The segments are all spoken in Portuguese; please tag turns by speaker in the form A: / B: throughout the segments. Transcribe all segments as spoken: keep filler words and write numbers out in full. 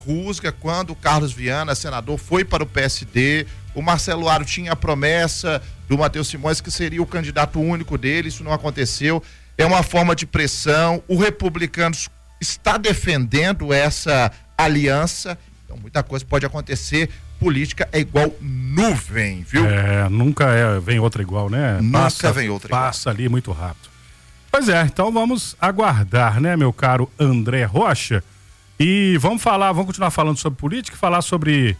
A: rusga quando o Carlos Viana, senador, foi para o P S D. O Marcelo Aro tinha a promessa do Matheus Simões que seria o candidato único dele, isso não aconteceu. É uma forma de pressão. O Republicanos está defendendo essa aliança. Então muita coisa pode acontecer. Política é igual nuvem, viu?
B: É, nunca é, vem outra igual, né?
A: Nunca
B: passa,
A: vem outra
B: Passa igual. Ali muito rápido. Pois é, então vamos aguardar, né, meu caro André Rocha? E vamos falar, vamos continuar falando sobre política, falar sobre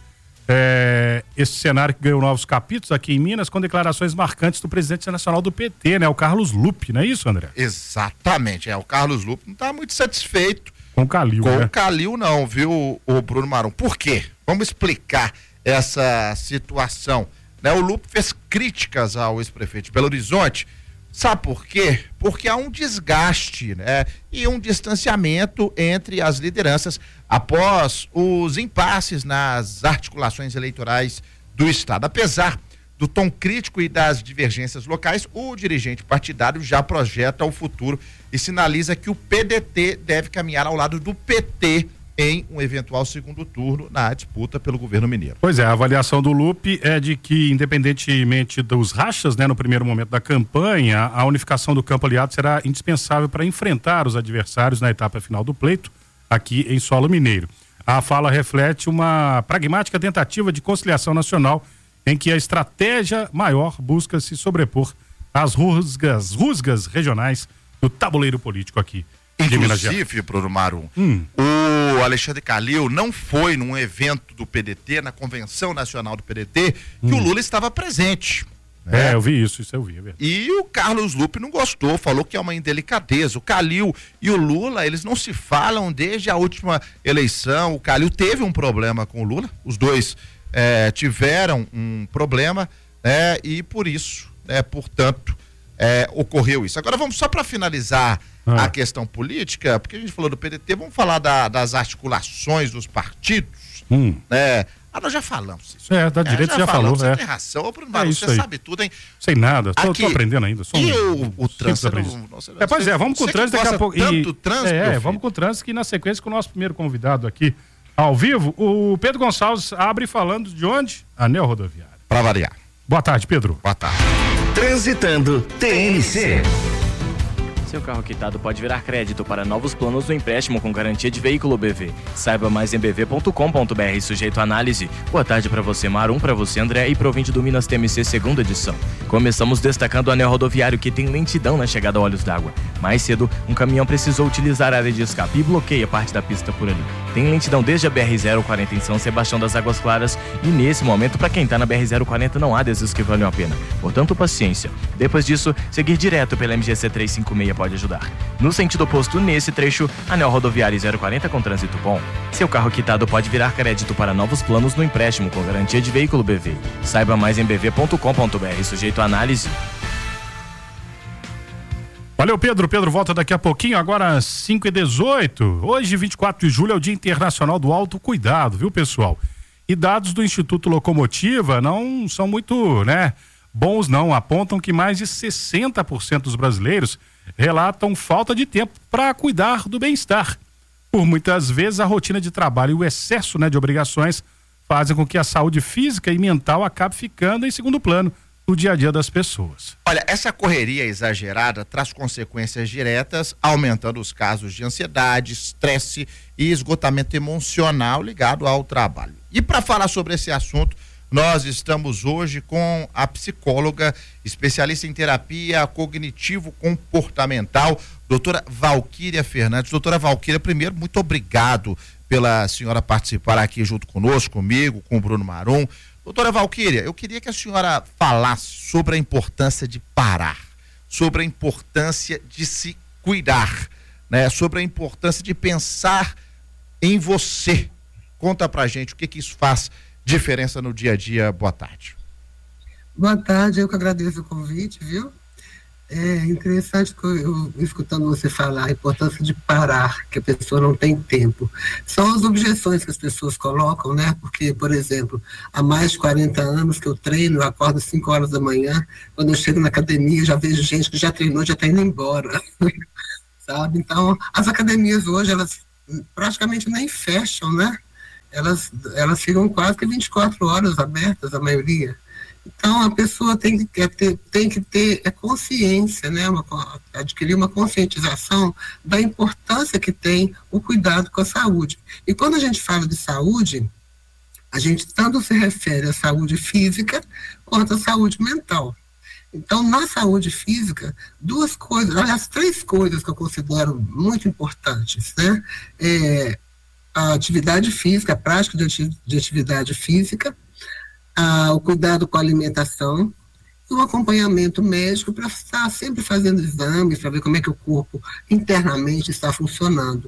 B: é, esse cenário que ganhou novos capítulos aqui em Minas, com declarações marcantes do presidente nacional do P T, né? O Carlos Lupe, não é isso, André?
A: Exatamente, é. O Carlos Lupe não está muito satisfeito
B: com o Calil,
A: com
B: né?
A: o Calil não, viu, o Bruno Marum? Por quê? Vamos explicar essa situação, né? O Lupe fez críticas ao ex-prefeito de Belo Horizonte. Sabe por quê? Porque há um desgaste, né? E um distanciamento entre as lideranças após os impasses nas articulações eleitorais do Estado. Apesar do tom crítico e das divergências locais, o dirigente partidário já projeta o futuro e sinaliza que o P D T deve caminhar ao lado do P T em um eventual segundo turno na disputa pelo governo mineiro.
B: Pois é, a avaliação do Lupe é de que, independentemente dos rachas, né, no primeiro momento da campanha, a unificação do campo aliado será indispensável para enfrentar os adversários na etapa final do pleito, aqui em solo mineiro. A fala reflete uma pragmática tentativa de conciliação nacional em que a estratégia maior busca se sobrepor às rusgas, rusgas regionais do tabuleiro político aqui.
A: Inclusive, Bruno Marum, hum. o Alexandre Calil não foi num evento do P D T, na Convenção Nacional do P D T, que hum. o Lula estava presente.
B: Né? É, eu vi isso, isso eu vi. É
A: e o Carlos Lupe não gostou, falou que é uma indelicadeza. O Calil e o Lula, eles não se falam desde a última eleição. O Calil teve um problema com o Lula, os dois é, tiveram um problema, né? E por isso, né, portanto, é, ocorreu isso. Agora vamos só para finalizar ah. a questão política, porque a gente falou do P D T, vamos falar da, das articulações dos partidos, hum. né? Ah, nós já falamos isso.
B: É, da direita é, já, já falou,
A: Você
B: é.
A: tem razão, Bruno Marum, é você aí. Sabe tudo, hein?
B: Sei nada, tô, tô aprendendo ainda. Sou
A: e
B: um,
A: o, o trânsito?
B: É, pois é, vamos com o trânsito daqui a pouco.
A: Tanto e, trânsito,
B: é, vamos com o trânsito que na sequência com o nosso primeiro convidado aqui, ao vivo, o Pedro Gonçalves abre falando de onde? Anel Rodoviário.
A: Pra variar.
B: Boa tarde, Pedro.
A: Boa tarde.
C: Transitando T N C.
D: Seu carro quitado pode virar crédito para novos planos do empréstimo com garantia de veículo B V. Saiba mais em b v ponto com ponto b r, sujeito à análise. Boa tarde para você, Marum, para você, André, e para o ouvinte do Minas T M C, segunda edição. Começamos destacando o anel rodoviário, que tem lentidão na chegada a Olhos d'Água. Mais cedo, um caminhão precisou utilizar a área de escape e bloqueia parte da pista por ali. Tem lentidão desde a B R zero quarenta em São Sebastião das Águas Claras e nesse momento, para quem está na B R zero quarenta, não há desvios que valham a pena. Portanto, paciência. Depois disso, seguir direto pela M G C trezentos e cinquenta e seis pode ajudar. No sentido oposto, nesse trecho, anel rodoviário zero quarenta com trânsito bom. Seu carro quitado pode virar crédito para novos planos no empréstimo com garantia de veículo B V. Saiba mais em b v ponto com ponto b r, sujeito à análise.
B: Valeu, Pedro. Pedro volta daqui a pouquinho, agora às cinco e dezoito. Hoje, vinte e quatro de julho, é o Dia Internacional do Autocuidado, viu, pessoal? E dados do Instituto Locomotiva não são muito, né, bons, não. Apontam que mais de sessenta por cento dos brasileiros relatam falta de tempo para cuidar do bem-estar. Por muitas vezes, a rotina de trabalho e o excesso, né, de obrigações fazem com que a saúde física e mental acabe ficando em segundo plano no dia a dia das pessoas.
A: Olha, essa correria exagerada traz consequências diretas, aumentando os casos de ansiedade, estresse e esgotamento emocional ligado ao trabalho. E para falar sobre esse assunto, nós estamos hoje com a psicóloga, especialista em terapia cognitivo-comportamental, doutora Valquíria Fernandes. Doutora Valquíria, primeiro, muito obrigado pela senhora participar aqui junto conosco, comigo, com o Bruno Marum. Doutora Valquíria, eu queria que a senhora falasse sobre a importância de parar, sobre a importância de se cuidar, né? Sobre a importância de pensar em você. Conta pra gente o que que isso faz diferença no dia a dia. Boa tarde.
E: Boa tarde, eu que agradeço o convite, viu? É interessante que eu, eu, escutando você falar a importância de parar, que a pessoa não tem tempo. São as objeções que as pessoas colocam, né? Porque, por exemplo, há mais de quarenta anos que eu treino, eu acordo às cinco horas da manhã, quando eu chego na academia já vejo gente que já treinou, já está indo embora, sabe? Então, as academias hoje, elas praticamente nem fecham, né? elas, elas ficam quase que vinte e quatro horas abertas, a maioria. Então, a pessoa tem que ter, tem que ter é, consciência, né? Uma, adquirir uma conscientização da importância que tem o cuidado com a saúde. E quando a gente fala de saúde, a gente tanto se refere à saúde física quanto à saúde mental. Então, na saúde física, duas coisas, aliás, três coisas que eu considero muito importantes, né? É, a atividade física, a prática de, ati de atividade física, a, o cuidado com a alimentação e o acompanhamento médico para estar sempre fazendo exames, para ver como é que o corpo internamente está funcionando.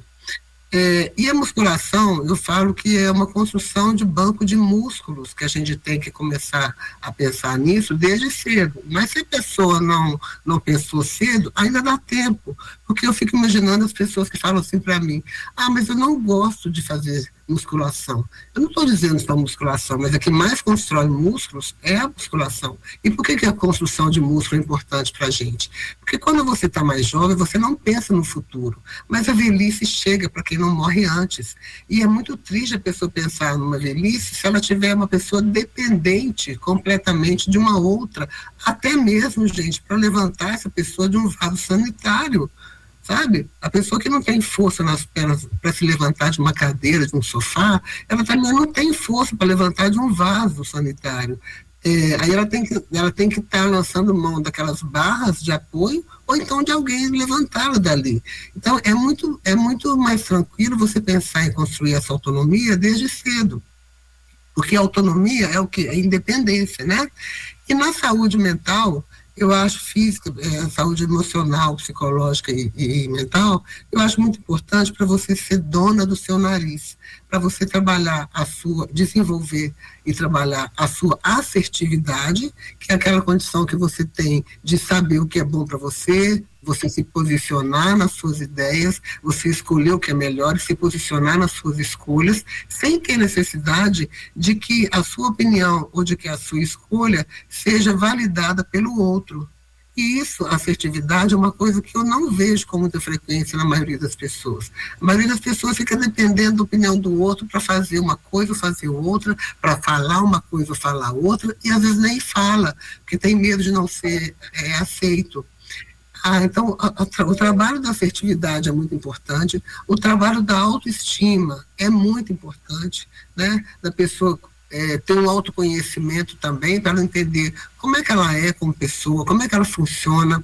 E: É, e a musculação, eu falo que é uma construção de banco de músculos, que a gente tem que começar a pensar nisso desde cedo. Mas se a pessoa não, não pensou cedo, ainda dá tempo. Porque eu fico imaginando as pessoas que falam assim para mim, ah, mas eu não gosto de fazer musculação. Eu não estou dizendo só musculação, mas a que mais constrói músculos é a musculação. E por que, que a construção de músculo é importante para a gente? Porque quando você está mais jovem, você não pensa no futuro, mas a velhice chega para quem não morre antes. E é muito triste a pessoa pensar numa velhice se ela tiver uma pessoa dependente completamente de uma outra, até mesmo, gente, para levantar essa pessoa de um vaso sanitário. Sabe? A pessoa que não tem força nas pernas para se levantar de uma cadeira, de um sofá, ela também não tem força para levantar de um vaso sanitário. É, aí ela tem que ela tem que estar lançando mão daquelas barras de apoio ou então de alguém levantá-la dali. Então é muito, é muito mais tranquilo você pensar em construir essa autonomia desde cedo. Porque a autonomia é o que? É independência, né? E na saúde mental, eu acho física, é, saúde emocional, psicológica e, e, e mental, eu acho muito importante para você ser dona do seu nariz, para você trabalhar a sua, desenvolver e trabalhar a sua assertividade, que é aquela condição que você tem de saber o que é bom para você, você se posicionar nas suas ideias, você escolher o que é melhor e se posicionar nas suas escolhas, sem ter necessidade de que a sua opinião ou de que a sua escolha seja validada pelo outro. E isso, a assertividade, é uma coisa que eu não vejo com muita frequência na maioria das pessoas. A maioria das pessoas fica dependendo da opinião do outro para fazer uma coisa ou fazer outra, para falar uma coisa ou falar outra, e às vezes nem fala, porque tem medo de não ser é, aceito. Ah, então, a, a, o trabalho da assertividade é muito importante, o trabalho da autoestima é muito importante, né? Da pessoa é, ter um autoconhecimento também, para ela entender como é que ela é como pessoa, como é que ela funciona.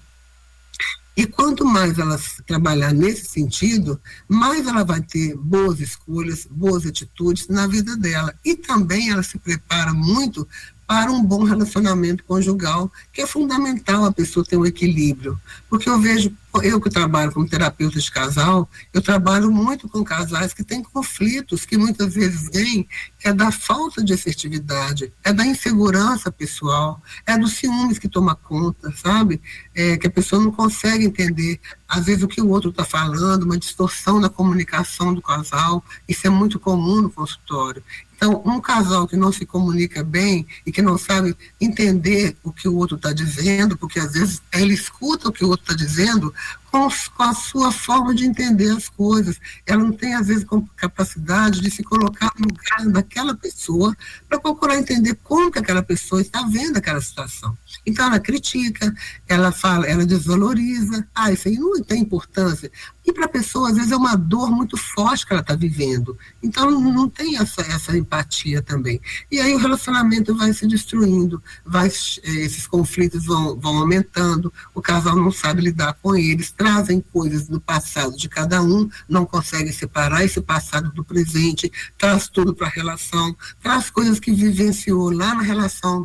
E: E quanto mais ela trabalhar nesse sentido, mais ela vai ter boas escolhas, boas atitudes na vida dela. E também ela se prepara muito para um bom relacionamento conjugal, que é fundamental a pessoa ter um equilíbrio. Porque eu vejo, eu que trabalho como terapeuta de casal, eu trabalho muito com casais que têm conflitos, que muitas vezes vêm é da falta de assertividade, é da insegurança pessoal, é dos ciúmes que toma conta, sabe? É, que a pessoa não consegue entender, às vezes, o que o outro está falando, uma distorção na comunicação do casal, isso é muito comum no consultório. Então, um casal que não se comunica bem e que não sabe entender o que o outro está dizendo, porque às vezes ele escuta o que o outro está dizendo com, com a sua forma de entender as coisas. Ela não tem, às vezes, capacidade de se colocar no lugar daquela pessoa para procurar entender como que aquela pessoa está vendo aquela situação. Então, ela critica, ela fala, ela desvaloriza. Ah, isso aí não tem importância. E para a pessoa, às vezes, é uma dor muito forte que ela está vivendo. Então, não tem essa, essa empatia também. E aí o relacionamento vai se destruindo, vai, esses conflitos vão, vão aumentando, o casal não sabe lidar com eles, trazem coisas do passado de cada um, não conseguem separar esse passado do presente, traz tudo para a relação, traz coisas que vivenciou lá na relação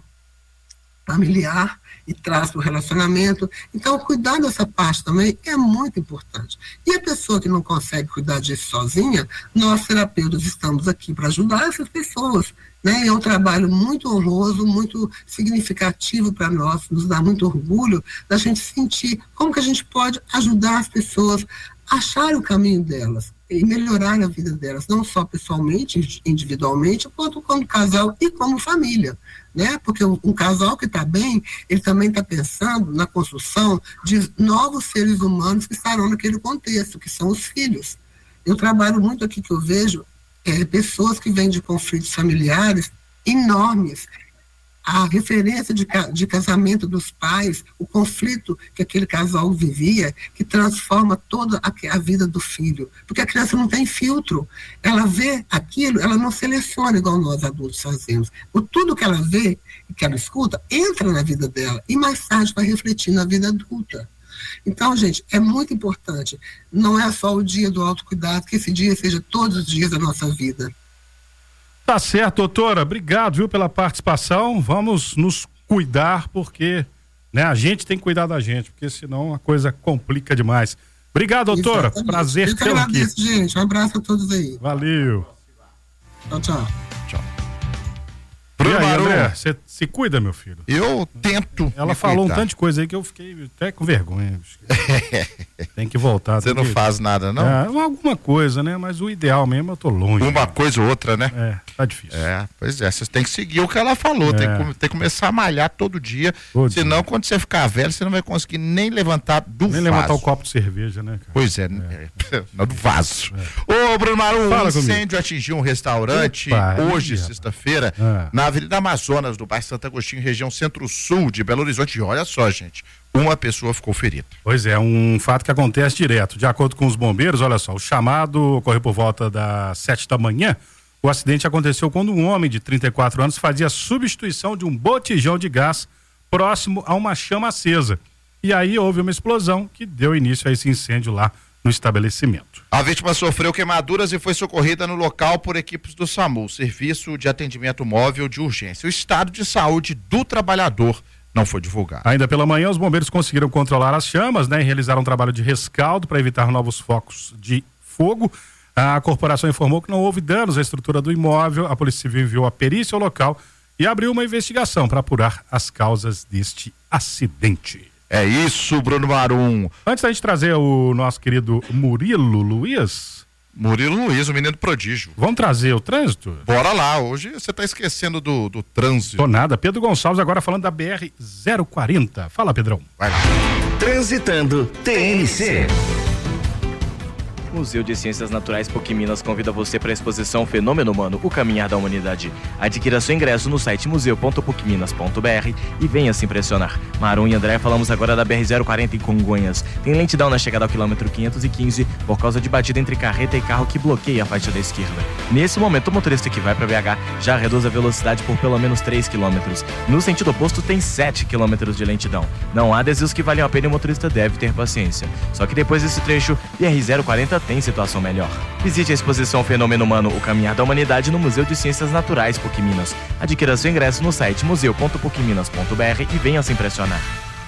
E: familiar e traz para o relacionamento. Então, cuidar dessa parte também é muito importante. E a pessoa que não consegue cuidar disso sozinha, nós terapeutas estamos aqui para ajudar essas pessoas, né? É um trabalho muito honroso, muito significativo para nós, nos dá muito orgulho da gente sentir como que a gente pode ajudar as pessoas a achar o caminho delas e melhorar a vida delas, não só pessoalmente, individualmente, quanto como casal e como família, né? Porque um, um casal que está bem, ele também está pensando na construção de novos seres humanos que estarão naquele contexto, que são os filhos. Eu trabalho muito aqui, que eu vejo é, pessoas que vêm de conflitos familiares enormes. A referência de, de casamento dos pais, o conflito que aquele casal vivia, que transforma toda a, a vida do filho. Porque a criança não tem filtro. Ela vê aquilo, ela não seleciona igual nós adultos fazemos. O, tudo que ela vê e que ela escuta, entra na vida dela e mais tarde vai refletir na vida adulta. Então, gente, é muito importante. Não é só o dia do autocuidado, que esse dia seja todos os dias da nossa vida.
B: Tá certo, doutora. Obrigado, viu, pela participação. Vamos nos cuidar, porque, né, a gente tem que cuidar da gente, porque senão a coisa complica demais. Obrigado, doutora.
E: Exatamente.
B: Prazer tê-la aqui.
E: Agradeço, gente. Um abraço a todos aí.
B: Valeu.
E: Tchau, tchau.
A: Tchau.
B: E aí,
A: Marum,
B: André, você se cuida, meu filho?
A: Eu tento.
B: Ela
A: me
B: falou
A: cuidar.
B: um tanto de coisa aí que eu fiquei até com vergonha. Tem que voltar.
A: Você
B: tem
A: não
B: que...
A: faz nada, não?
B: É, alguma coisa, né? Mas o ideal mesmo, eu tô longe.
A: Uma
B: né?
A: coisa ou outra, né?
B: É, tá difícil.
A: É, pois é, vocês têm que seguir o que ela falou, tem,
B: É.
A: que, tem que começar a malhar todo dia,
B: Todo
A: senão
B: dia.
A: quando você ficar velho, você não vai conseguir nem levantar do
B: Nem
A: vaso.
B: levantar o copo de cerveja, né, cara?
A: Pois é, é. Não, do vaso. Ô, Bruno Marum,
B: Fala
A: um
B: comigo.
A: incêndio atingiu um restaurante
B: Opa,
A: hoje,
B: aí,
A: sexta-feira,
B: Ah.
A: na Avenida Amazonas, do bairro Santo Agostinho, região centro-sul de Belo Horizonte. E olha só, gente, uma pessoa ficou ferida.
B: Pois é, um fato que acontece direto. De acordo com os bombeiros, olha só, o chamado ocorreu por volta das sete da manhã. O acidente aconteceu quando um homem de trinta e quatro anos fazia substituição de um botijão de gás próximo a uma chama acesa. E aí houve uma explosão que deu início a esse incêndio lá no estabelecimento.
A: A vítima sofreu queimaduras e foi socorrida no local por equipes do SAMU, Serviço de Atendimento Móvel de Urgência. O estado de saúde do trabalhador não foi divulgado.
B: Ainda pela manhã, os bombeiros conseguiram controlar as chamas, né, e realizaram um trabalho de rescaldo para evitar novos focos de fogo. A corporação informou que não houve danos à estrutura do imóvel. A Polícia Civil enviou a perícia ao local e abriu uma investigação para apurar as causas deste acidente.
A: É isso, Bruno Marum.
B: Antes da gente trazer o nosso querido Murilo Luiz,
A: Murilo Luiz, o menino prodígio.
B: vamos trazer o trânsito?
A: Bora lá, hoje você tá esquecendo do, do trânsito.
B: Tô nada. Pedro Gonçalves agora falando da B R zero quarenta. Fala, Pedrão.
A: Vai lá.
C: Transitando T N C.
D: Museu de Ciências Naturais PUC Minas convida você para a exposição Fenômeno Humano, o Caminhar da Humanidade. Adquira seu ingresso no site museu ponto puc minas ponto b r e venha se impressionar. Marum e André, falamos agora da B R zero quarenta em Congonhas. Tem lentidão na chegada ao quilômetro quinhentos e quinze por causa de batida entre carreta e carro que bloqueia a faixa da esquerda. Nesse momento, o motorista que vai para B H já reduz a velocidade por pelo menos três quilômetros. No sentido oposto, tem sete quilômetros de lentidão. Não há desvios que valham a pena e o motorista deve ter paciência. Só que depois desse trecho, B R zero quarenta tem situação melhor. Visite a exposição Fenômeno Humano, o Caminhar da Humanidade no Museu de Ciências Naturais PUC Minas. Adquira seu ingresso no site museu ponto puc minas ponto b r e venha se impressionar.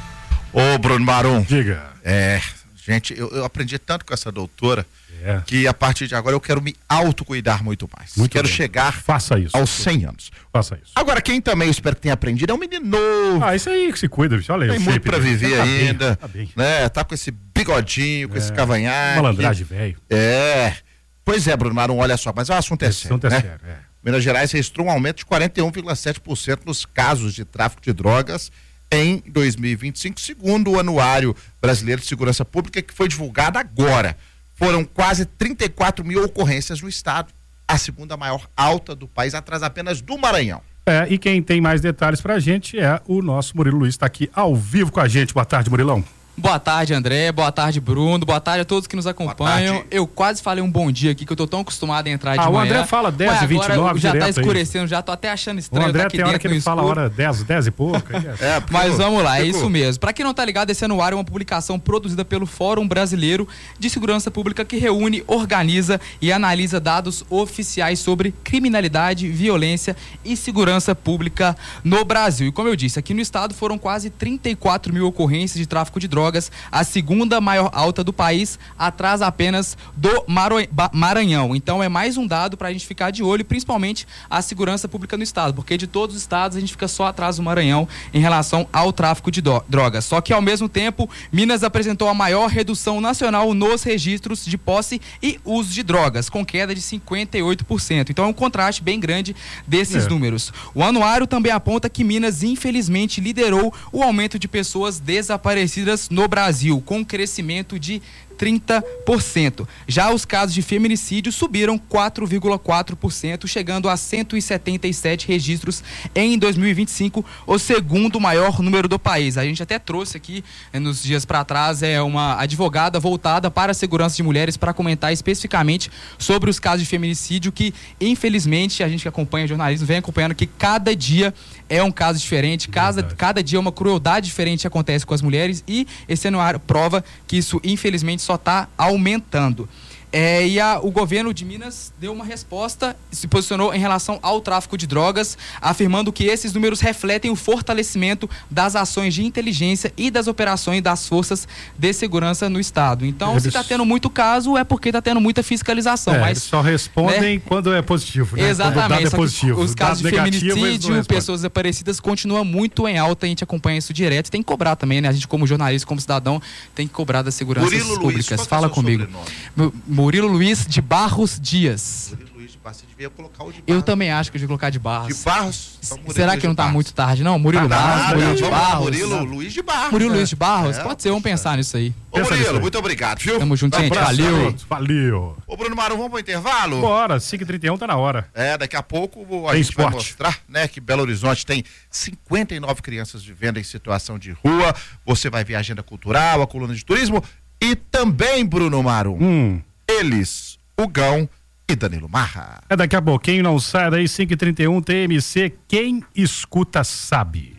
A: Ô, Bruno Marum.
B: Diga.
A: É, gente, eu, eu aprendi tanto com essa doutora
B: É.
A: que a partir de agora eu quero me autocuidar muito mais.
B: Muito
A: quero
B: bem.
A: chegar
B: Faça isso.
A: aos cem anos.
B: Faça isso.
A: Agora, quem também eu espero que tenha aprendido é um menino novo.
B: Ah, isso aí que se cuida, bicho. Olha aí.
A: Tem
B: o
A: muito
B: shape
A: pra
B: dele.
A: viver
B: Tá bem,
A: ainda,
B: tá bem.
A: né? Tá com esse bigodinho, com
B: É,
A: esse cavanhaque.
B: Malandragem, velho.
A: É. Pois é, Bruno Marum, olha só, mas o assunto é
B: Esse
A: sério,
B: assunto é
A: né?
B: sério, é.
A: Minas Gerais registrou um aumento de quarenta e um vírgula sete por cento nos casos de tráfico de drogas em dois mil e vinte e cinco, segundo o Anuário Brasileiro de Segurança Pública, que foi divulgado agora. Foram quase trinta e quatro mil ocorrências no estado, a segunda maior alta do país, atrás apenas do Maranhão.
B: É, e quem tem mais detalhes pra gente é o nosso Murilo Luiz, tá aqui ao vivo com a gente. Boa tarde, Murilão.
F: Boa tarde, André. Boa tarde, Bruno. Boa tarde a todos que nos acompanham.
A: tarde.
F: Eu quase falei um bom dia aqui, que eu tô tão acostumado a entrar de
B: Ah, o
F: manhã.
B: André fala dez
F: Mas
B: e vinte e nove
F: agora já tá
B: direto aí.
F: escurecendo, já tô até achando
B: O
F: estranho
B: André
F: tá aqui
B: tem hora
F: dentro
B: que ele
F: no
B: fala a
F: escuro.
B: hora dez, dez e pouco. aí é.
A: É, porque
F: Mas
A: eu-
F: vamos lá, é
A: ficou-
F: isso mesmo. Pra quem não tá ligado, esse anuário é uma publicação produzida pelo Fórum Brasileiro de Segurança Pública que reúne, organiza e analisa dados oficiais sobre criminalidade, violência e segurança pública no Brasil. E como eu disse, aqui no estado foram quase trinta e quatro mil ocorrências de tráfico de drogas, a segunda maior alta do país, atrás apenas do Maro- Ba- Maranhão. Então é mais um dado pra gente ficar de olho, principalmente a segurança pública no estado, porque de todos os estados a gente fica só atrás do Maranhão em relação ao tráfico de do- drogas. Só que ao mesmo tempo, Minas apresentou a maior redução nacional nos registros de posse e uso de drogas, com queda de cinquenta e oito por cento. Então é um contraste bem grande desses
B: É.
F: números. O anuário também aponta que Minas, infelizmente, liderou o aumento de pessoas desaparecidas no Brasil, com um crescimento de trinta por cento. Já os casos de feminicídio subiram quatro vírgula quatro por cento, chegando a cento e setenta e sete registros em dois mil e vinte e cinco, o segundo maior número do país. A gente até trouxe aqui, eh, nos dias para trás, é uma advogada voltada para a segurança de mulheres para comentar especificamente sobre os casos de feminicídio que, infelizmente, a gente que acompanha jornalismo vem acompanhando que cada dia é um caso diferente, cada, cada dia uma crueldade diferente acontece com as mulheres e esse anuário prova que isso, infelizmente, só está aumentando. É, e a, o governo de Minas deu uma resposta, se posicionou em relação ao tráfico de drogas, afirmando que esses números refletem o fortalecimento das ações de inteligência e das operações das forças de segurança no estado. Então, eles... se está tendo muito caso, é porque está tendo muita fiscalização.
B: É,
F: mas
B: eles só respondem, né, quando é positivo, né?
F: Exatamente.
B: É positivo.
F: Os casos de feminicídio, pessoas desaparecidas, continuam muito em alta, a gente acompanha isso direto. Tem que cobrar também, né? A gente, como jornalista, como cidadão, tem que cobrar das seguranças
A: Murilo
F: públicas.
A: Luiz,
F: fala comigo. Murilo Luiz de Barros Dias.
A: Murilo Luiz de Barros, você devia colocar o de Barros.
F: Eu também acho que eu devia colocar de Barros.
A: De Barros? Então,
F: será que não tá muito tarde, não? Murilo
A: tá
F: Barros,
A: nada,
F: Murilo de Barros.
A: Murilo Luiz de Barros.
F: Murilo
A: né?
F: Luiz de Barros?
A: É,
F: Pode ser, vamos pensar nisso aí.
A: Ô, Murilo, muito obrigado, viu?
F: Tamo junto, gente. Valeu.
B: Valeu.
A: Ô, Bruno Marum, vamos pro intervalo?
B: Bora, cinco e trinta e um tá na hora.
A: É, daqui a pouco a
B: tem
A: gente
B: esporte.
A: vai mostrar, né, que Belo Horizonte tem cinquenta e nove crianças vivendo em situação de rua. Você vai ver a agenda cultural, a coluna de turismo e também, Bruno Marum,
B: hum.
A: eles, o Gão e Danilo Marra.
B: É daqui a pouquinho, não sai daí, cinco e trinta e um, T M C, quem escuta sabe.